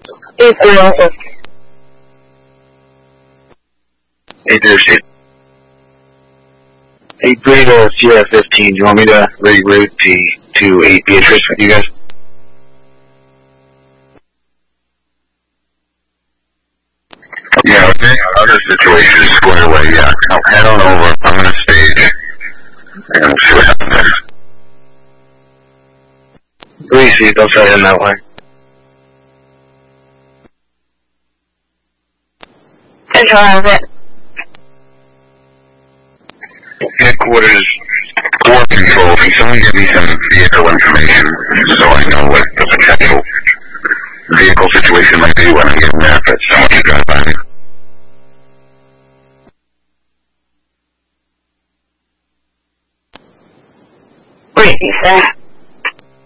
8306. 806. 83 to Sierra 15. Do you want me to reroute to 8 Beatrice with you guys? Yeah, okay. Other situation is squared away, yeah. I'll head on over. I'm going to stage. And we'll see what happens next. 3 seats, I'll try in that way. Control has it. Headquarters, 4 control. Can someone give me some vehicle information so I know what the potential vehicle situation might be when I'm getting there if someone should drive by me? Wait, you said?